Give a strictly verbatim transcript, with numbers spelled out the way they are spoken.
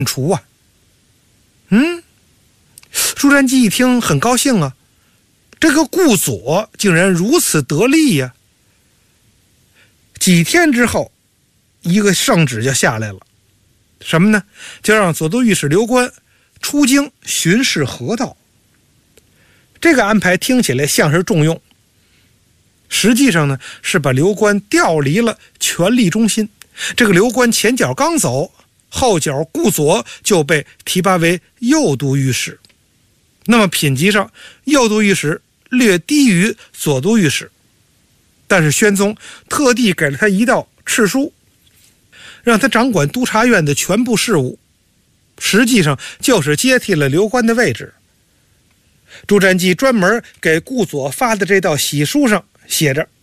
除啊。嗯，朱瞻基一听很高兴啊，这个顾左竟然如此得力呀、啊。几天之后，一个圣旨就下来了，什么呢？就让左都御史刘关出京巡视河道。这个安排听起来像是重用，实际上呢是把刘关调离了权力中心。这个刘关前脚刚走，后脚顾左就被提拔为右都御史。那么品级上，右都御史略低于左都御史，但是宣宗特地给了他一道敕书，让他掌管督察院的全部事务，实际上就是接替了刘关的位置。朱瞻基专门给顾左发的这道喜书上写着：